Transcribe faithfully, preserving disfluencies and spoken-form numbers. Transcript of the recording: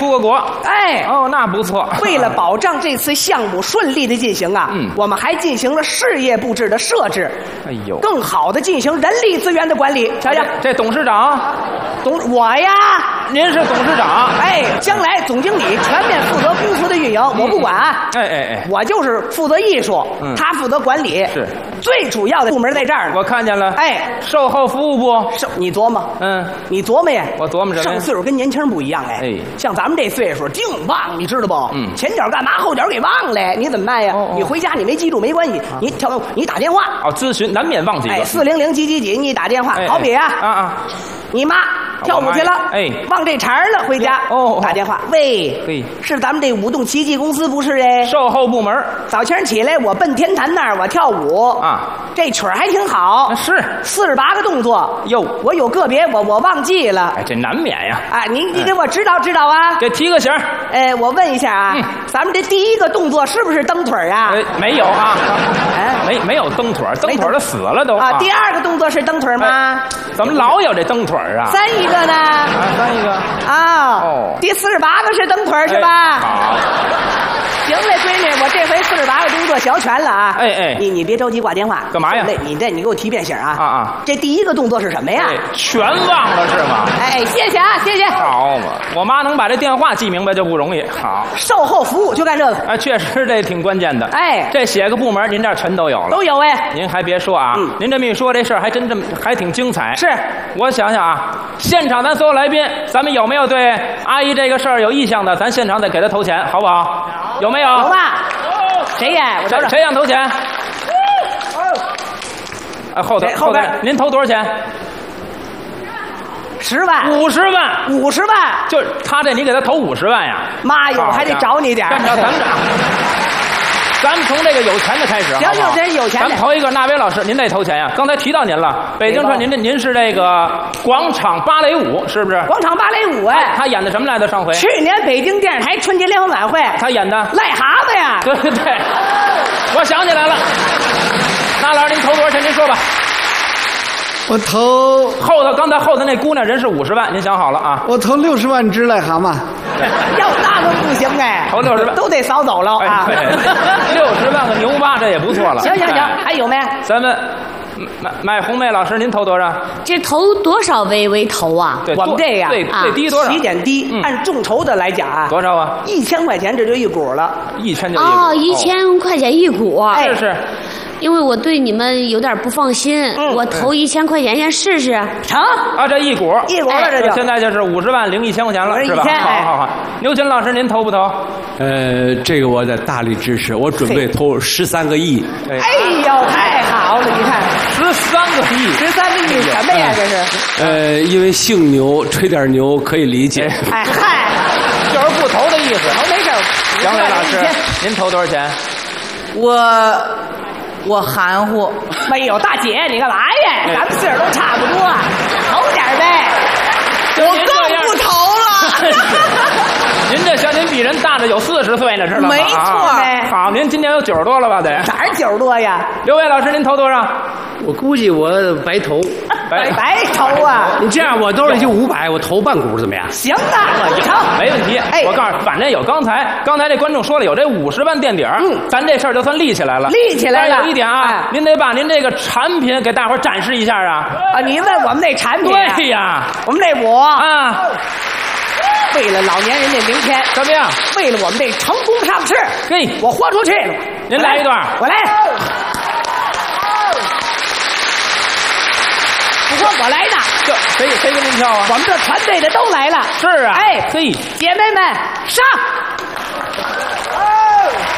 出过国。 哎， 哦，那不错。 为了保障这次项目顺利的进行啊， 嗯， 我们还进行了事业布置的设置， 哎呦， 更好的进行人力资源的管理。瞧瞧， 这董事长， 董我呀， 您是董事长， 哎，将来总经理全面负责公司的运营，嗯、我不管。 哎哎哎， 我就是负责艺术，嗯、他负责管理， 是最主要的部门在这儿呢。 我看见了， 哎， 售后服务部， 你琢磨， 嗯， 你琢磨呀， 我琢磨什么？ 上岁数跟年轻不一样哎， 哎， 像咱们这岁数净忘，你知道不？ 嗯， 前脚干嘛，后脚给忘了，你怎么办呀？ 哦哦你回家你没记住没关系，啊、你跳你打电话， 哦，咨询难免忘记。 哎，四零零几几几，你打电话， 哎、 好比啊， 啊啊， 你妈跳舞去了， 哎， 忘这茬了，回家哦， 打电话，喂， 嘿， 是咱们这舞动奇迹公司不是哎？ 售后部门。 早前起来我奔天坛那儿我跳舞啊， 这曲儿还挺好， 是四十八个动作哟， 我有个别我我忘记了， 哎，这难免呀。 哎，你你给我指导指导啊， 给提个醒。 哎，我问一下啊，嗯、咱们这第一个动作是不是蹬腿啊？ 哎，没有啊， 哎， 没没有蹬腿，蹬腿的死了都啊。第二个动作是蹬腿吗？哎、 怎么老有这蹬腿啊？ 三一个呢？ 啊，三一个啊。 哦， 第四十八个是蹬腿是吧？ 哎、好。 行嘞，闺女，我这回四十八个动作学全了啊！ 哎哎， 你你别着急挂电话， 干嘛呀？ 你这你给我提遍醒啊！ 啊啊！ 这第一个动作是什么呀？ 哎、全忘了是吗？ 哎，谢谢啊，谢谢。 好嘛，我妈能把这电话记明白就不容易。好， 售后服务就干这个。 哎，确实这挺关键的。 哎， 这写个部门，您这儿全都有了。 都有哎。 您还别说啊，嗯、您这么一说，这事儿还真这么还挺精彩。 是， 我想想啊，现场咱所有来宾，咱们有没有对阿姨这个事儿有意向的？咱现场得给她投钱，好不好？有没有？ 有吧？谁呀？我找找。 谁想投钱？哎，后头后边， 您投多少钱？ 十万。 五十万。 五十万。 就是他这，你给他投五十万呀？ 妈呀，我还得找你点儿。 干着咱们这，咱们从这个有钱的开始。 行行行，有钱的。 咱们头一个，那位老师，您得投钱呀。刚才提到您了，北京市您这您是这个广场芭蕾舞，是不是？ 广场芭蕾舞哎。 他演的什么来着？上回。 去年北京电视台春节联欢晚会。 他演的。 癞蛤蟆呀。 对对对，我想起来了。那老师您投多少钱？您说吧。 我投后头，刚才后头那姑娘人是五十万，您想好了啊？ 我投六十万只癞蛤蟆。 要那个不行哎， 投六十万都得扫走了啊！ 六十万个牛蛙这也不错了。 行行行，还有没？ 咱们买买红妹老师，您投多少？ 这投多少为为投啊？ 我们这个最最低多少？ 起点低，按众筹的来讲啊， 多少啊？ 一千块钱这就一股了， 一千就一股。 哦，一千块钱一股。 是是。 因为我对你们有点不放心，嗯、我投一千块钱先试试。 成啊，这一股一股了，这就、 哎、现在就是五十万零一千块钱了，是吧？好好好，牛群老师您投不投？ 呃，这个我得大力支持，我准备投十三个亿。 哎呦，太好了！你看， 十三个亿， 十三个亿什么呀？这是？ 呃，因为姓牛，吹点牛可以理解。 哎嗨， 就是不投的意思。 投没事。 杨磊老师，您投多少钱？ 我。我含糊， 没有大姐，你干嘛呀？咱们岁数都差不多，投点呗。 我更不投了。 您这像您比人大着有四十岁呢，知道吗？ 没错。 好，您今年有九十多了吧？得哪儿九十多呀？ 刘伟老师，您投多少？ 我估计我白投。 白白投啊！ 你这样，我兜里就五百，我投半股怎么样？ 行啊，成， 没问题。哎，我告诉，反正有刚才刚才这观众说了，有这五十万垫底儿，嗯，咱这事儿就算立起来了。 立起来了。 有一点啊，您得把您这个产品给大伙展示一下啊。 啊，你问我们那产品？ 对呀， 我们这舞啊， 为了老年人的明天， 怎么样？ 为了我们这成功上市， 嘿， 我豁出去了。 您来一段， 我来。不光我来的， 这谁谁跟您跳啊？ 我们这团队的都来了。 是啊， 哎， 嘿， 姐妹们上！